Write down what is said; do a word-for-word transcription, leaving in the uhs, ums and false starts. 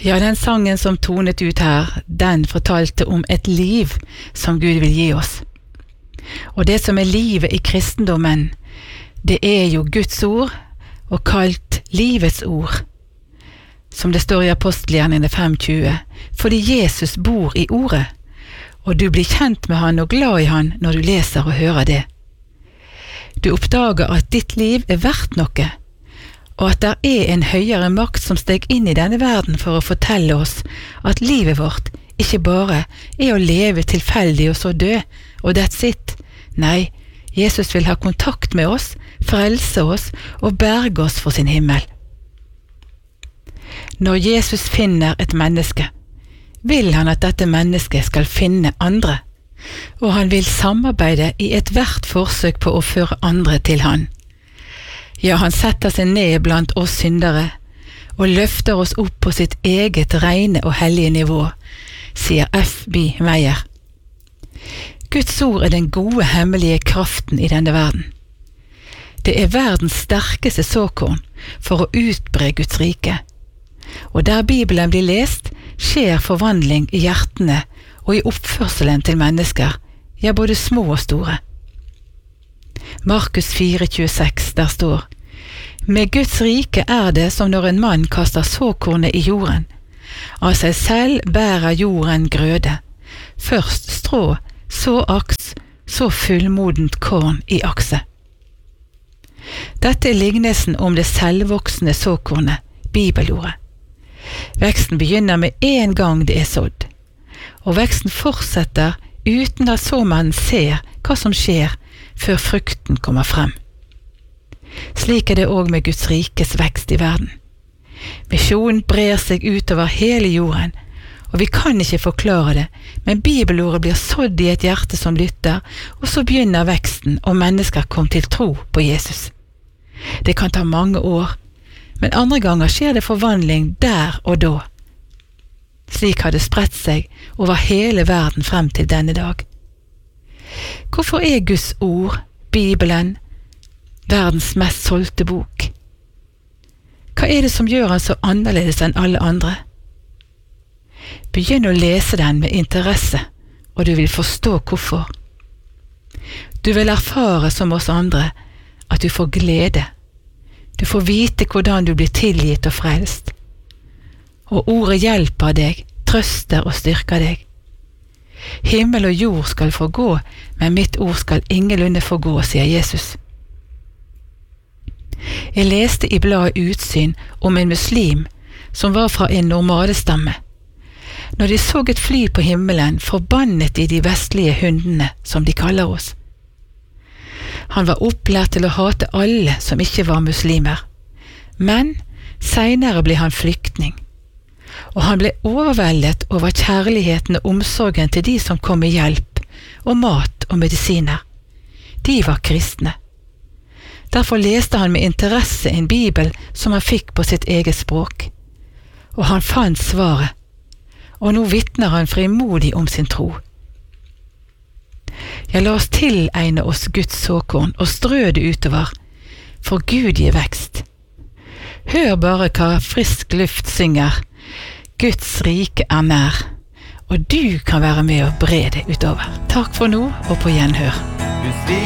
Ja, den sangen som tonet ut her, den fortalte om et liv som Gud vil gi oss. Og det som er livet i kristendommen, det er jo Guds ord, og kalt livets ord, som det står i Apostelgjerningene fem tjue, fordi Jesus bor i ordet, og du blir kjent med han og glad i han når du leser og hører det. Du oppdager at ditt liv er verdt noe, og at det er en høyere makt som steg inn i denne verden for å fortelle oss at livet vårt ikke bare er å leve tilfeldig og så dø, og that's it. Nei, Jesus vil ha kontakt med oss, frelse oss og berge oss for sin himmel. Når Jesus finner et menneske, vil han at dette mennesket skal finne andre, og han vil samarbeide i et hvert forsøk på å føre andre til han. Ja, han setter seg ned blant oss syndere, og løfter oss opp på sitt eget rene og hellige nivå, sier F B Meyer. Guds ord er den gode hemmelige kraften i denne verden. Det er verdens sterkeste såkorn for å utbre Guds rike. Og der Bibelen blir lest, skjer forvandling i hjertene og i oppførselen til mennesker, ja, både små og store. Markus fire tjueseks, der står: Med Guds rike er det som når en mann kaster såkornet i jorden. Av seg selv bærer jorden grøde. Først strå, så aks, så fullmodent korn i akse. Dette er lignelsen om det selvvoksende såkornet, bibelordet. Veksten begynner med en gang det er sådd, og veksten fortsetter uten at såmannen ser hva som skjer før frukten kommer frem. Slik er det også med Guds rikes vekst i verden. Misjonen brer seg utover hele jorden, og vi kan ikke forklare det, men bibelordet blir sådd i et hjerte som lytter, og så begynner veksten, og mennesker kom til tro på Jesus. Det kan ta mange år, men andre ganger skjer det forvandling der og da. Slik har det spredt seg over hele verden frem til denne dag. Hvorfor er Guds ord, Bibelen, verdens mest solgte bok? Hva er det som gjør han så annerledes enn alle andre? Begynn å lese den med interesse, og du vil forstå hvorfor. Du vil erfare som oss andre at du får glede. Du får vite hvordan du blir tilgitt og frelst. Og ordet hjelper deg, trøster og styrker deg. Himmel og jord skal forgå, men mitt ord skal ingenlunde forgå, sier Jesus. Jeg leste i bladet Utsyn om en muslim som var fra en nomadestamme. Når de så et fly på himmelen, forbannet de de vestlige hundene, som de kaller oss. Han var opplært til å hate alle som ikke var muslimer, men senere ble han flyktning, og han ble overveldet over kjærligheten og omsorgen til de som kom med hjelp, og mat og medisiner. De var kristne. Derfor leste han med interesse en bibel som han fikk på sitt eget språk, og han fant svaret, og nå vitner han frimodig om sin tro. Ja, la oss tilegne oss Guds såkorn og strø det utover, for Gud gir vekst. Hør bare hva frisk luft synger. Guds rike er nær, og du kan være med og bre det utover. Takk for nå, og på gjenhør.